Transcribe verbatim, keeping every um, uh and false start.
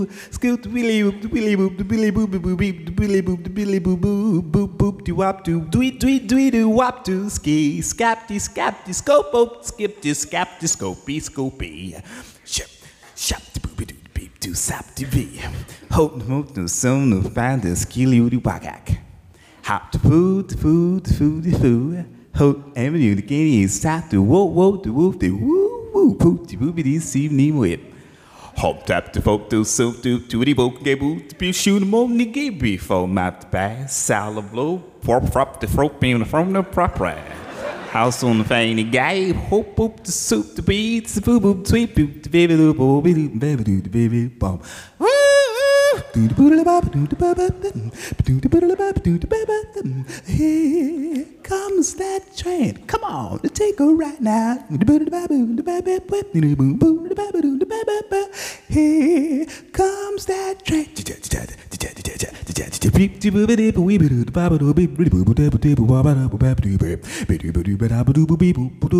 Scoot the willy boop, the willy boop, the willy boop, boop, boop, the willy boop, the willy boop, boop, boop, boop, do wop, do, dwee, dwee, dwee, do wop, do, ski, scapty, scapty, scope, op, skip, dis, scapty, scopy, scopy. Ship, shop, the boopy, do, beep, do, sap, the bee. Hope, no, hope, no, so, no, find the ski, you, do, wagak. Hop, the food, the food, the food, the food. Hope, avenue, the game is stop, the whoa, whoa, the woof, the woo, woo, poop, the boopy, the see, name whip. Hop tap the folk do so do to the boat gay boot be shoot them on the gay before map the bass salad blow pop frop the frop beam from the proper house on the fanny guy hope up the soup the beats the boo boo sweet boot the baby little baby baby do the baby bomb. Here comes that train. Come on, take her right now. Here comes that train.